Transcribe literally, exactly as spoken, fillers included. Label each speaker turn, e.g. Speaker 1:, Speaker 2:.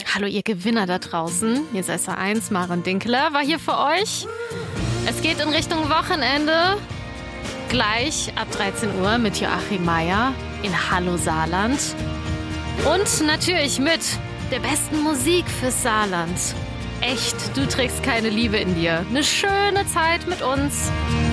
Speaker 1: Hallo ihr Gewinner da draußen. Hier ist S A eins, Maren Dinkeler war hier für euch. Es geht in Richtung Wochenende. Gleich ab dreizehn Uhr mit Joachim Meier in Hallo Saarland. Und natürlich mit der besten Musik fürs Saarland. Echt, du trägst keine Liebe in dir. Eine schöne Zeit mit uns.